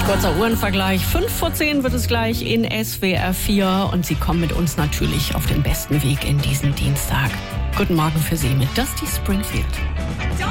Kurzer Uhrenvergleich. 5:10 wird es gleich in SWR 4 und Sie kommen mit uns natürlich auf den besten Weg in diesen Dienstag. Guten Morgen für Sie mit Dusty Springfield.